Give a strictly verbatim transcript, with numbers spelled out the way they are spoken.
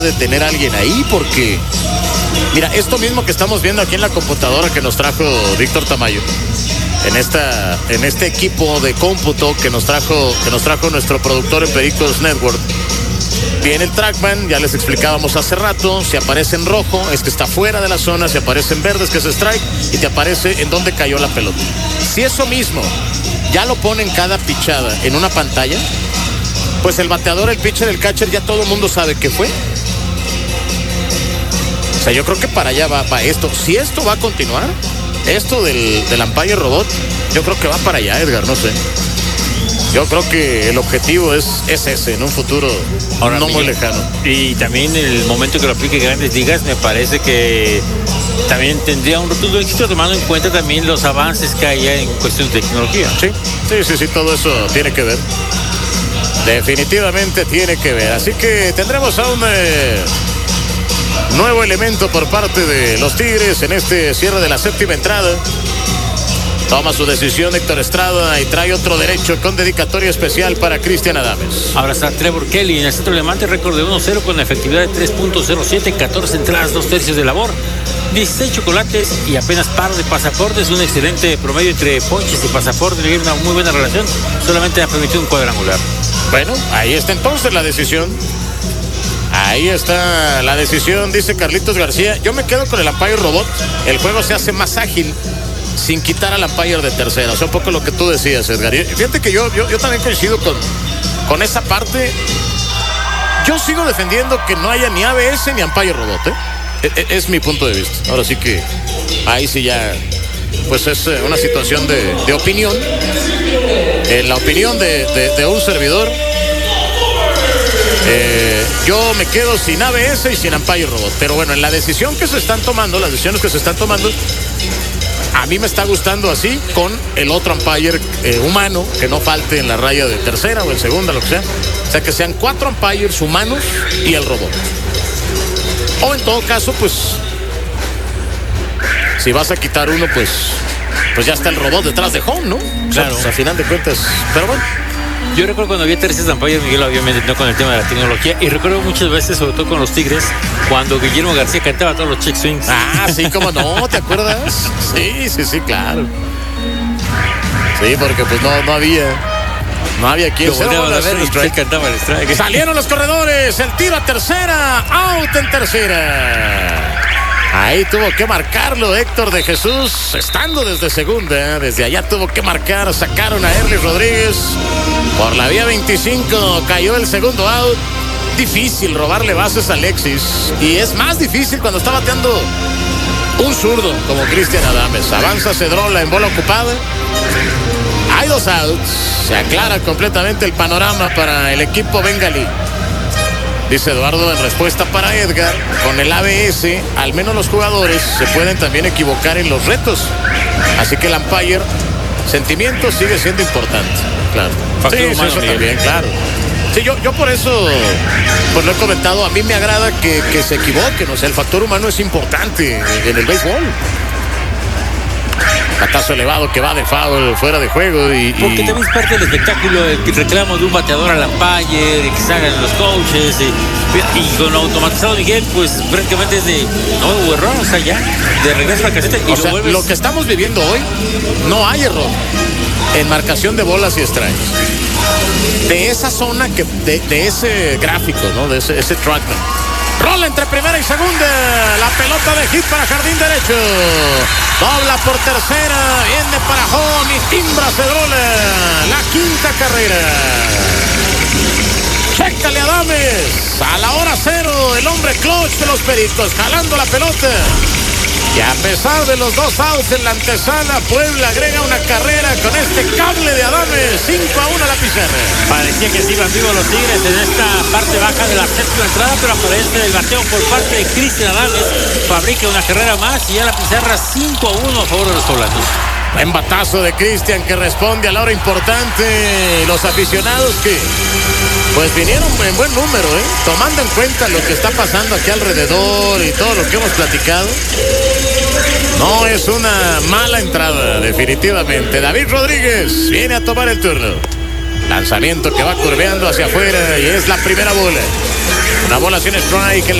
de tener a alguien ahí, porque mira, esto mismo que estamos viendo aquí en la computadora que nos trajo Víctor Tamayo, en esta, en este equipo de cómputo que nos trajo, que nos trajo nuestro productor en Pericos Network, viene el trackman, ya les explicábamos hace rato. Si aparece en rojo es que está fuera de la zona, si aparece en verde es que es strike, y te aparece en dónde cayó la pelota. Si eso mismo ya lo pone en cada pichada en una pantalla, pues el bateador, el pitcher, el catcher, ya todo el mundo sabe qué fue. O sea, yo creo que para allá va, va esto. Si esto va a continuar, esto del, del umpire robot, yo creo que va para allá, Edgar, no sé. Yo creo que el objetivo es, es ese, en un futuro Ahora, no muy lejano. Y también el momento que lo aplique Grandes Ligas, me parece que también tendría un rotundo éxito, tomando en cuenta también los avances que hay en cuestión de tecnología. Sí, sí, sí, sí, todo eso tiene que ver. Definitivamente tiene que ver. Así que tendremos a un eh, nuevo elemento por parte de los Tigres en este cierre de la séptima entrada. Toma su decisión Héctor Estrada y trae otro derecho con dedicatoria especial para Cristian Adames. Ahora está Trevor Kelly en el centro de Levante, récord de uno cero con efectividad de tres punto cero siete, catorce entradas, dos tercios de labor, dieciséis chocolates y apenas par de pasaportes. Un excelente promedio entre ponches y pasaportes, una muy buena relación. Solamente ha permitido un cuadrangular. Bueno, ahí está entonces la decisión. Ahí está la decisión, dice Carlitos García. Yo me quedo con el umpire robot. El juego se hace más ágil sin quitar al umpire de tercera. O sea, un poco lo que tú decías, Edgar. Y fíjate que yo, yo, yo también coincido con, con esa parte. Yo sigo defendiendo que no haya ni A B S ni umpire robot, ¿eh? Es, es mi punto de vista. Ahora sí que ahí sí ya, pues es una situación de, de opinión. En la opinión de, de, de un servidor, eh, yo me quedo sin A B S y sin umpire robot. Pero bueno, en la decisión que se están tomando, las decisiones que se están tomando, a mí me está gustando así, con el otro umpire eh, humano, que no falte en la raya de tercera o en segunda, lo que sea. O sea, que sean cuatro umpires humanos y el robot. O en todo caso, pues, si vas a quitar uno, pues, pues ya está el robot detrás de home, ¿no? Claro. O sea, pues, a final de cuentas, pero bueno. Yo recuerdo cuando había tercias de umpire, Miguel obviamente no con el tema de la tecnología, y recuerdo muchas veces, sobre todo con los Tigres, cuando Guillermo García cantaba todos los check swings. Ah, sí, cómo no, ¿te acuerdas? Sí, sí, sí, claro. Sí, porque pues no, no había, no había quien se a ver, strike. Cantaba el strike. Salieron los corredores, el tiro a tercera, out en tercera. Ahí tuvo que marcarlo Héctor de Jesús, estando desde segunda, desde allá tuvo que marcar, sacaron a Erly Rodríguez, por la vía veinticinco cayó el segundo out. Difícil robarle bases a Alexis, y es más difícil cuando está bateando un zurdo como Cristian Adames. Avanza Cedrola en bola ocupada, hay dos outs, se aclara completamente el panorama para el equipo bengalí. Dice Eduardo en respuesta para Edgar, con el A B S, al menos los jugadores se pueden también equivocar en los retos. Así que el umpire, sentimiento sigue siendo importante. Claro. Factor sí, humano, sí, eso Miguel. también, claro. Sí, yo, yo por eso, pues lo he comentado, a mí me agrada que, que se equivoquen. O sea, el factor humano es importante en el béisbol. Batazo elevado que va de foul, fuera de juego. Y, Porque y... también es parte del espectáculo el reclamo de un bateador al umpire, de que se hagan los coaches. Y, y con automatizado, Miguel, pues prácticamente es de no hubo error, o sea, ya, de regreso a la caseta. Y o lo, sea, vuelves... lo que estamos viviendo hoy, no hay error en marcación de bolas y strikes. De esa zona, que de, de ese gráfico, ¿no? De ese, ese trackman. Rola entre primera y segunda. La pelota de hit para jardín derecho. Dobla por tercera. Viene para home y timbra Cedrola. La quinta carrera. Chécale a Adames. A la hora cero. El hombre clutch de los Pericos. Jalando la pelota. Y a pesar de los dos outs en la antesala, Puebla agrega una carrera con este cable de Adames. cinco a uno a la pizarra. Parecía que se iban vivos los Tigres en esta parte baja de la séptima entrada, pero aparece el bateo por parte de Cristian Adames. Fabrica una carrera más y ya la pizarra cinco a uno a favor de los poblanos. Buen batazo de Cristian que responde a la hora importante. Los aficionados que pues vinieron en buen número, ¿eh? Tomando en cuenta lo que está pasando aquí alrededor y todo lo que hemos platicado. No es una mala entrada, definitivamente. David Rodríguez viene a tomar el turno. Lanzamiento que va curveando hacia afuera y es la primera bola. Una bola sin strike en la